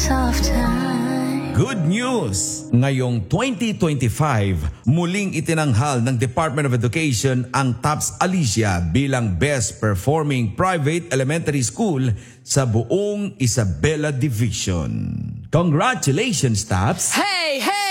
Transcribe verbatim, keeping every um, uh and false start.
of time. Good news! Ngayong twenty twenty-five, muling itinanghal ng Department of Education ang TAPS Alicia bilang Best Performing Private Elementary School sa buong Isabela Division. Congratulations, TAPS! Hey, hey!